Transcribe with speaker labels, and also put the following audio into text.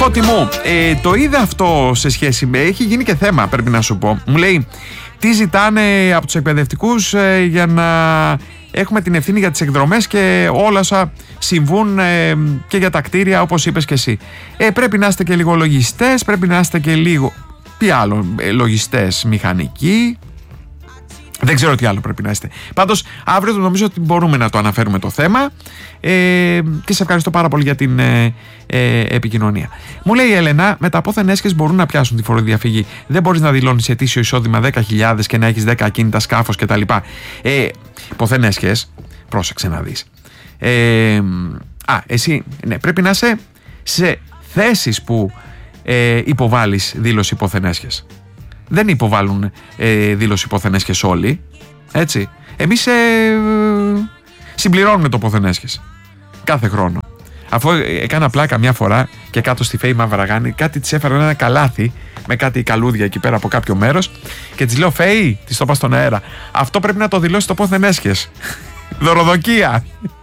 Speaker 1: Τότι μου, το είδα αυτό σε σχέση με. Έχει γίνει και θέμα, πρέπει να σου πω. Μου λέει, τι ζητάνε από τους εκπαιδευτικούς για να έχουμε την ευθύνη για τις εκδρομές και όλα όσα συμβούν και για τα κτίρια, όπως είπες και εσύ. Πρέπει να είστε και λίγο λογιστές, πρέπει να είστε και λίγο. Τι άλλο, λογιστές, μηχανικοί. Δεν ξέρω τι άλλο πρέπει να είστε. Πάντως, αύριο νομίζω ότι μπορούμε να το αναφέρουμε το θέμα και σε ευχαριστώ πάρα πολύ για την επικοινωνία. Μου λέει η Έλενα, με τα πόθεν έσχες μπορούν να πιάσουν τη φοροδιαφυγή. Δεν μπορείς να δηλώνεις ετήσιο εισόδημα 10.000 και να έχεις 10 ακίνητα, σκάφος κτλ. Πόθεν έσχες, πρόσεξε να δεις. Εσύ ναι, πρέπει να είσαι σε θέσεις που υποβάλλεις δήλωση πόθεν έσχες. Δεν υποβάλλουν δήλωση πόθεν έσχες όλοι. Έτσι. Εμείς συμπληρώνουμε το πόθεν έσχες κάθε χρόνο. Αφού έκανα πλάκα μια φορά και κάτω στη Φέη Μαυραγάνη, κάτι της έφεραν ένα καλάθι με κάτι καλούδια εκεί πέρα από κάποιο μέρος και της λέω, Φέη, της το είπα στον αέρα, αυτό πρέπει να το δηλώσει το πόθεν έσχες. Δωροδοκία.